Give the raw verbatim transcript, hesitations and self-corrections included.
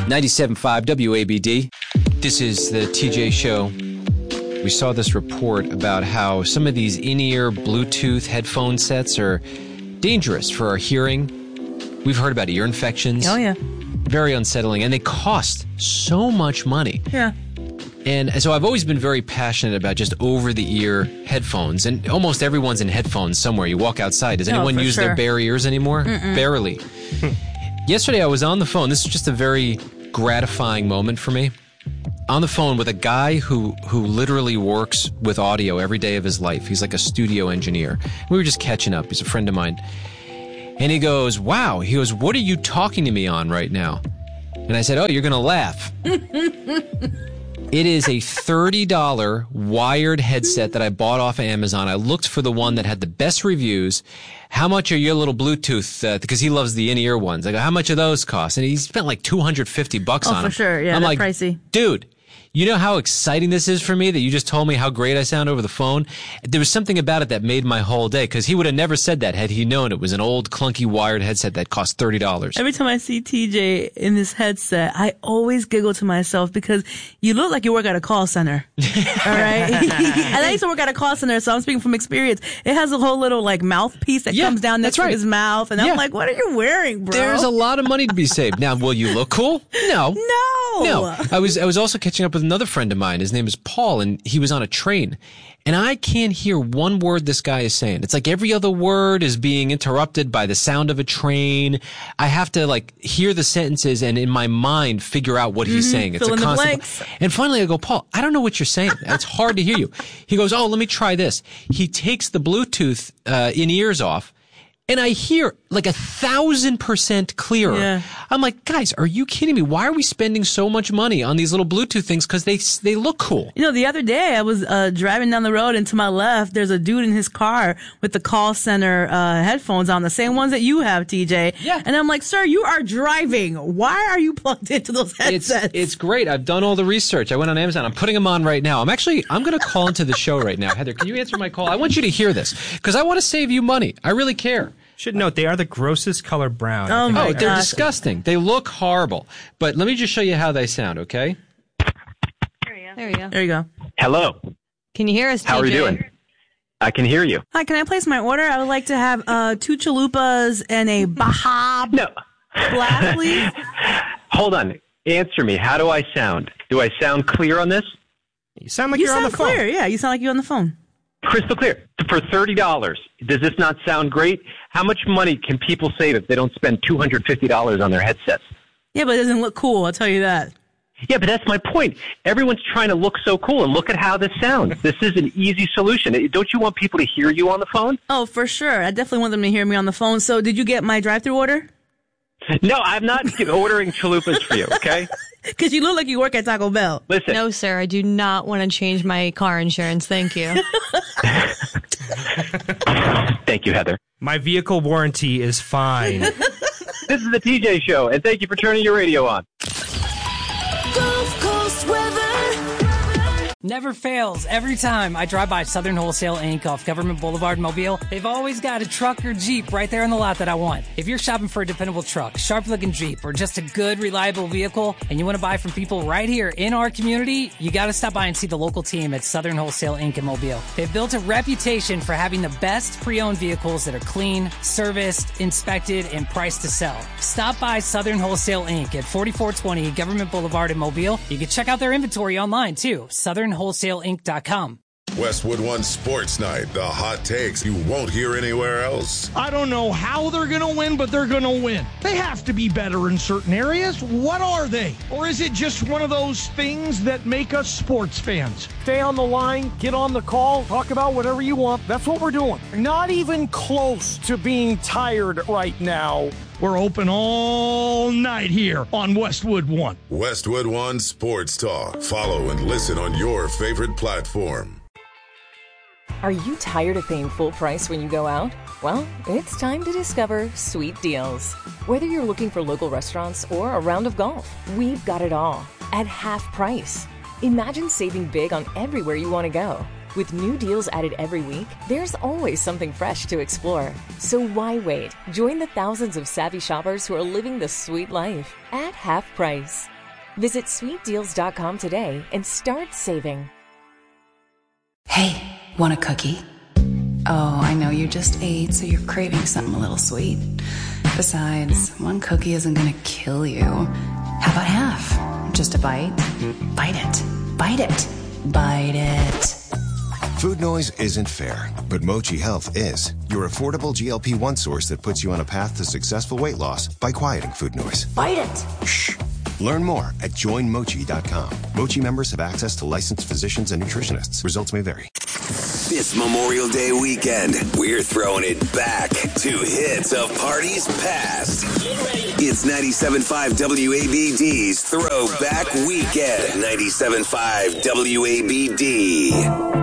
ninety-seven point five W A B D. This is the T J Show. We saw this report about how some of these in-ear Bluetooth headphone sets are dangerous for our hearing. We've heard about ear infections. Oh, yeah. Very unsettling. And they cost so much money. Yeah. And so I've always been very passionate about just over-the-ear headphones. And almost everyone's in headphones somewhere. You walk outside. Does anyone oh, use sure. their bare ears anymore? Mm-mm. Barely. Yesterday I was on the phone. This is just a very gratifying moment for me. On the phone with a guy who, who literally works with audio every day of his life. He's like a studio engineer. We were just catching up. He's a friend of mine. And he goes, wow. He goes, what are you talking to me on right now? And I said, oh, you're going to laugh. It is a thirty dollars wired headset that I bought off of Amazon. I looked for the one that had the best reviews. How much are your little Bluetooth, uh, because he loves the in-ear ones. I go, how much are those cost? And he spent like two hundred fifty bucks oh, on them. Oh, for sure. Yeah, I'm that's like, pricey. Dude, you know how exciting this is for me that you just told me how great I sound over the phone? There was something about it that made my whole day, because he would have never said that had he known it was an old clunky wired headset that cost thirty dollars. Every time I see T J in this headset, I always giggle to myself because you look like you work at a call center. All right? And I used to work at a call center, so I'm speaking from experience. It has a whole little like mouthpiece that Yeah, comes down next that's right. to his mouth. And Yeah. I'm like, what are you wearing, bro? There's a lot of money to be saved. Now, will you look cool? No. No. No. I was I was also catching up with another friend of mine. His name is Paul, and he was on a train. And I can't hear one word this guy is saying. It's like every other word is being interrupted by the sound of a train. I have to like hear the sentences and in my mind figure out what he's Mhm. saying. It's Fill a in the constant. blanks. And finally I go, Paul, I don't know what you're saying. It's hard to hear you. He goes, oh, let me try this. He takes the Bluetooth uh, in-ears off. And I hear like a thousand percent clearer. Yeah. I'm like, guys, are you kidding me? Why are we spending so much money on these little Bluetooth things? Because they they look cool. You know, the other day I was uh, driving down the road, and to my left, there's a dude in his car with the call center uh, headphones on, the same ones that you have, T J. Yeah. And I'm like, sir, you are driving. Why are you plugged into those It's headsets? it's great. I've done all the research. I went on Amazon. I'm putting them on right now. I'm actually I'm going to call into the show right now. Heather, can you answer my call? I want you to hear this because I want to save you money. I really care. Should note, they are the grossest color brown. Oh, I think my Oh, I've they're ever gosh. seen. disgusting. They look horrible. But let me just show you how they sound, okay? There we go. There you go. Hello. Can you hear us, How are T J? you doing? I can hear you. Hi, can I place my order? I would like to have uh, two chalupas and a Baja No. Blast, please. Hold on. Answer me. How do I sound? Do I sound clear on this? You sound like You you're sound on the phone. clear. Yeah, you sound like you're on the phone. Crystal clear. For thirty dollars. Does this not sound great? How much money can people save if they don't spend two hundred fifty dollars on their headsets? Yeah, but it doesn't look cool, I'll tell you that. Yeah, but that's my point. Everyone's trying to look so cool, and look at how this sounds. This is an easy solution. Don't you want people to hear you on the phone? Oh, for sure. I definitely want them to hear me on the phone. So did you get my drive-thru order? No, I'm not ordering chalupas for you, okay? Because you look like you work at Taco Bell. Listen. No, sir. I do not want to change my car insurance. Thank you. Thank you, Heather. My vehicle warranty is fine. This is the T J Show, and thank you for turning your radio on. Gulf Coast weather. Never fails. Every time I drive by Southern Wholesale Incorporated off Government Boulevard, Mobile, they've always got a truck or Jeep right there in the lot that I want. If you're shopping for a dependable truck, sharp-looking Jeep, or just a good, reliable vehicle, and you want to buy from people right here in our community, you got to stop by and see the local team at Southern Wholesale Incorporated in Mobile. They've built a reputation for having the best pre-owned vehicles that are clean, serviced, inspected, and priced to sell. Stop by Southern Wholesale Incorporated at forty-four twenty Government Boulevard in Mobile. You can check out their inventory online, too. southern wholesale inc dot com. Westwood One Sports Night. The hot takes you won't hear anywhere else. I don't know how they're going to win, but they're going to win. They have to be better in certain areas. What are they? Or is it just one of those things that make us sports fans? Stay on the line, get on the call, talk about whatever you want. That's what we're doing. Not even close to being tired right now. We're open all night here on Westwood One. Westwood One Sports Talk. Follow and listen on your favorite platform. Are you tired of paying full price when you go out? Well, it's time to discover Sweet Deals. Whether you're looking for local restaurants or a round of golf, we've got it all at half price. Imagine saving big on everywhere you want to go. With new deals added every week, there's always something fresh to explore. So why wait? Join the thousands of savvy shoppers who are living the sweet life at half price. Visit sweet deals dot com today and start saving. Hey, want a cookie? Oh, I know you just ate, so you're craving something a little sweet. Besides, one cookie isn't gonna kill you. How about half? Just a bite? Bite it. Bite it. Bite it. Food noise isn't fair, but Mochi Health is. Your affordable G L P one source that puts you on a path to successful weight loss by quieting food noise. Bite it. Shh. Learn more at join mochi dot com. Mochi members have access to licensed physicians and nutritionists. Results may vary. This Memorial Day weekend, we're throwing it back to hits of parties past. It's ninety-seven point five W A B D's Throwback Weekend. ninety-seven point five W A B D.